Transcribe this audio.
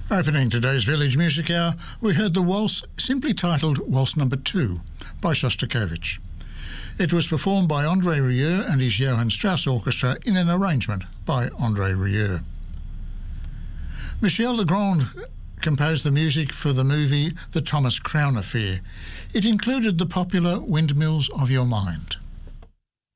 Opening today's Village Music Hour, we heard the waltz, simply titled Waltz No. 2 by Shostakovich. It was performed by André Rieu and his Johann Strauss Orchestra in an arrangement by André Rieu. Michel Legrand composed the music for the movie The Thomas Crown Affair. It included the popular Windmills of Your Mind.